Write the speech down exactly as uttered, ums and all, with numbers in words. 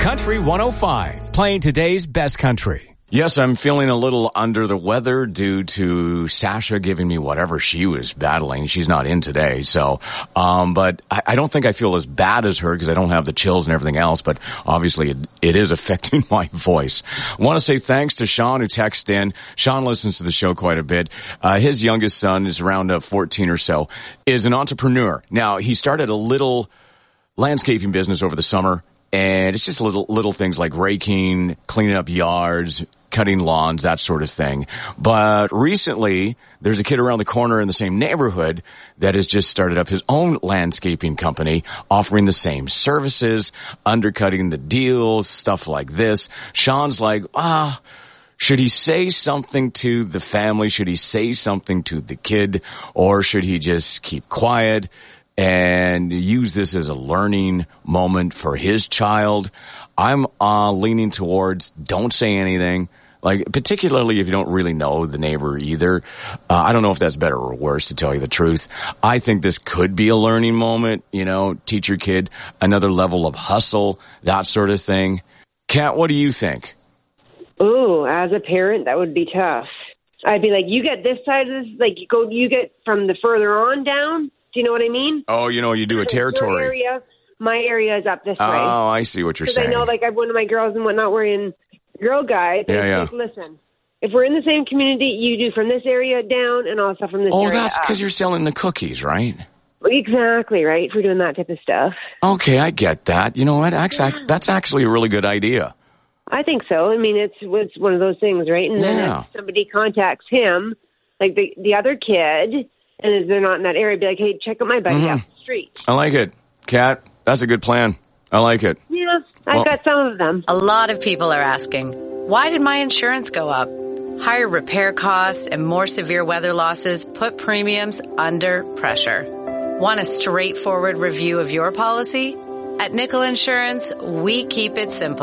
Country one oh five, playing today's best country. Yes, I'm feeling a little under the weather due to Sasha giving me whatever she was battling. She's not in today, so, um, but I, I don't think I feel as bad as her because I don't have the chills and everything else, but obviously it, it is affecting my voice. I want to say thanks to Sean who texted in. Sean listens to the show quite a bit. Uh, his youngest son is around uh, fourteen or so, is an entrepreneur. Now, he started a little landscaping business over the summer, and it's just little, little things like raking, cleaning up yards, cutting lawns, that sort of thing. But recently, there's a kid around the corner in the same neighborhood that has just started up his own landscaping company, offering the same services, undercutting the deals, stuff like this. Sean's like, ah, should he say something to the family? Should he say something to the kid? Or should he just keep quiet and use this as a learning moment for his child? I'm uh leaning towards don't say anything. Like, particularly if you don't really know the neighbor either. Uh, I don't know if that's better or worse, to tell you the truth. I think this could be a learning moment, you know, teach your kid another level of hustle, that sort of thing. Kat, what do you think? Ooh, as a parent, that would be tough. I'd be like, you get this side of this, like, you go, you get from the further on down. Do you know what I mean? Oh, you know, you do a territory. Your area, my area is up this way. Oh, I see what you're saying. Because I know, like, I've one of my girls and whatnot were in Girl Guide. Yeah, yeah. Like, listen, if we're in the same community, you do from this area down and also from this oh, area Oh, that's because up. you're selling the cookies, right? Exactly, right? If we're doing that type of stuff. Okay, I get that. You know what? That's, that's actually a really good idea. I think so. I mean, it's it's one of those things, right? And then Yeah. if somebody contacts him, like the the other kid, and if they're not in that area, be like, hey, check out my buddy Mhm. up the street. I like it. Kat, that's a good plan. I like it. Yeah, I've Well- got some of them. A lot of people are asking, why did my insurance go up? Higher repair costs and more severe weather losses put premiums under pressure. Want a straightforward review of your policy? At Nickel Insurance, we keep it simple.